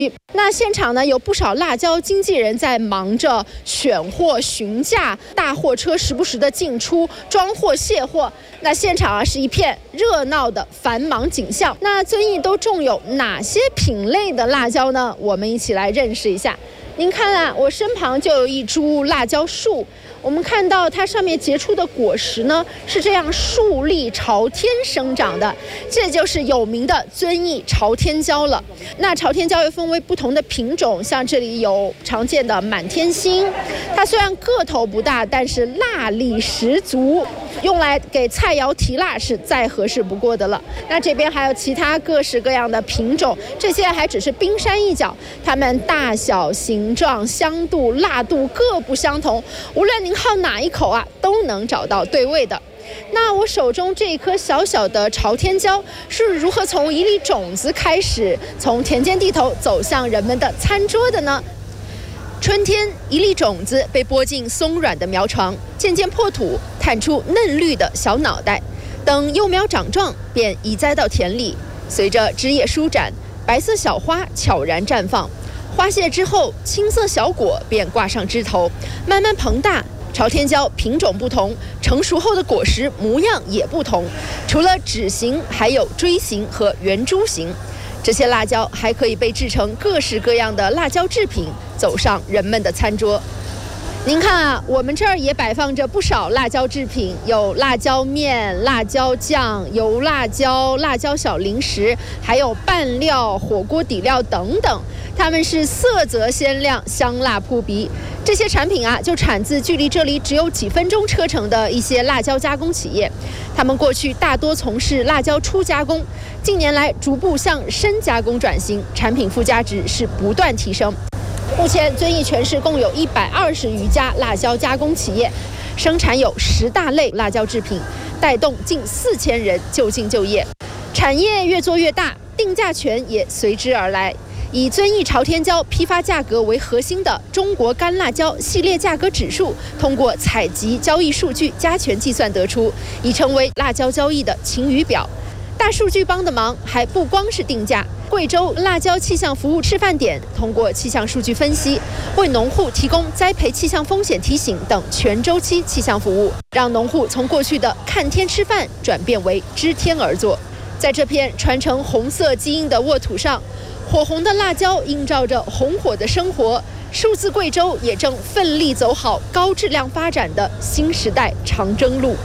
那现场呢有不少辣椒经纪人在忙着选货询价，大货车时不时的进出装货卸货。那现场啊是一片热闹的繁忙景象。那遵义都种有哪些品类的辣椒呢？我们一起来认识一下。您看啊，我身旁就有一株辣椒树。我们看到它上面结出的果实呢，是这样竖立朝天生长的，这就是有名的遵义朝天椒了。那朝天椒又分为不同的品种，像这里有常见的满天星，它虽然个头不大，但是辣力十足，用来给菜肴提辣是再合适不过的了。那这边还有其他各式各样的品种，这些还只是冰山一角，它们大小、形状、香度、辣度各不相同，无论您好哪一口啊，都能找到对味的。那我手中这一颗小小的朝天椒是如何从一粒种子开始，从田间地头走向人们的餐桌的呢？春天，一粒种子被播进松软的苗床，渐渐破土，探出嫩绿的小脑袋。等幼苗长壮，便移栽到田里，随着枝叶舒展，白色小花悄然绽放。花谢之后，青色小果便挂上枝头，慢慢膨大。朝天椒品种不同，成熟后的果实模样也不同，除了指形，还有锥形和圆珠形。这些辣椒还可以被制成各式各样的辣椒制品，走上人们的餐桌。您看啊，我们这儿也摆放着不少辣椒制品，有辣椒面、辣椒酱、油辣椒、辣椒小零食，还有拌料、火锅底料等等。它们是色泽鲜亮，香辣扑鼻。这些产品啊，就产自距离这里只有几分钟车程的一些辣椒加工企业。他们过去大多从事辣椒初加工，近年来逐步向深加工转型，产品附加值是不断提升。目前遵义全市共有120余家辣椒加工企业，生产有10大类辣椒制品，带动近4000人就近就业。产业越做越大，定价权也随之而来。以遵义朝天椒批发价格为核心的中国干辣椒系列价格指数，通过采集交易数据加权计算得出，已成为辣椒交易的晴雨表。大数据帮的忙还不光是定价，贵州辣椒气象服务示范点通过气象数据分析，为农户提供栽培气象风险提醒等全周期气象服务，让农户从过去的看天吃饭转变为知天而作。在这片传承红色基因的沃土上，火红的辣椒映照着红火的生活，数字贵州也正奋力走好高质量发展的新时代长征路。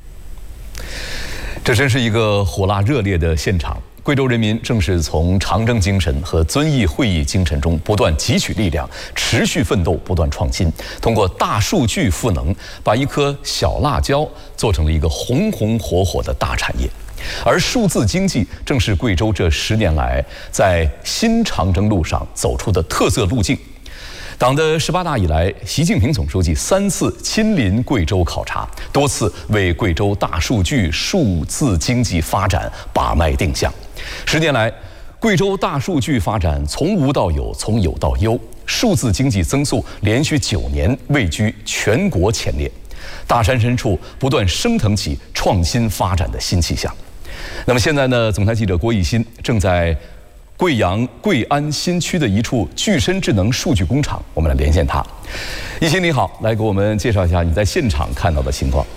这真是一个火辣热烈的现场，贵州人民正是从长征精神和遵义会议精神中不断汲取力量，持续奋斗，不断创新，通过大数据赋能，把一颗小辣椒做成了一个红红火火的大产业。而数字经济正是贵州这10年来在新长征路上走出的特色路径。党的18大以来，习近平总书记3次亲临贵州考察，多次为贵州大数据、数字经济发展把脉定向。10年来，贵州大数据发展从无到有，从有到优，数字经济增速连续9年位居全国前列。大山深处不断升腾起创新发展的新气象。那么现在呢，总台记者郭艺新正在贵阳贵安新区的一处具身智能数据工厂，我们来连线他。艺新你好，来给我们介绍一下你在现场看到的情况。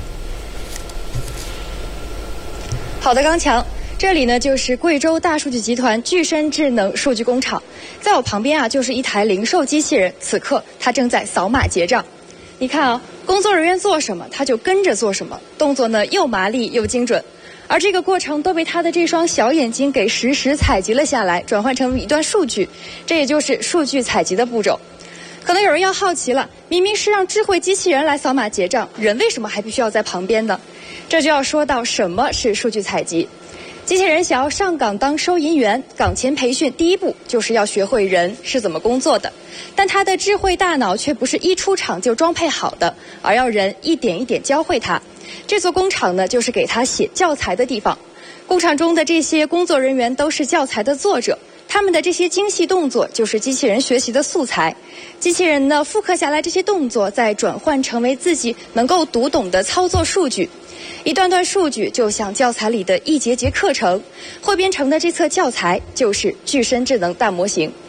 好的，刚强。这里呢就是贵州大数据集团具身智能数据工厂，在我旁边啊就是一台零售机器人，此刻它正在扫码结账。你看啊，工作人员做什么，它就跟着做什么，动作呢又麻利又精准。而这个过程都被他的这双小眼睛给实时采集了下来，转换成一段数据，这也就是数据采集的步骤。可能有人要好奇了，明明是让智慧机器人来扫码结账，人为什么还必须要在旁边呢？这就要说到什么是数据采集。机器人想要上岗当收银员，岗前培训第一步就是要学会人是怎么工作的，但他的智慧大脑却不是一出厂就装配好的，而要人一点一点教会他。这座工厂呢，就是给他写教材的地方。工厂中的这些工作人员都是教材的作者，他们的这些精细动作就是机器人学习的素材。机器人呢，复刻下来这些动作，再转换成为自己能够读懂的操作数据。 一段段数据就像教材里的一节节课程，汇编成的这册教材就是具身智能大模型。